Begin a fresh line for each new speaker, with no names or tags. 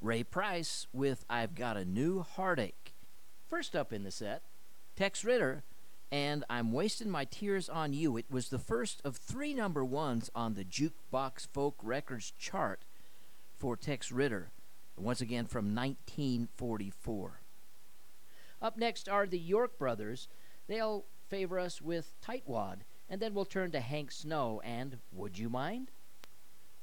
Ray Price with I've Got a New Heartache. First up in the set, Tex Ritter and I'm Wasting My Tears on You. It was the first of 3 number ones on the Jukebox Folk Records chart for Tex Ritter, once again from 1944. Up next are the York Brothers. They'll favor us with Tightwad, and then we'll turn to Hank Snow and Would You Mind?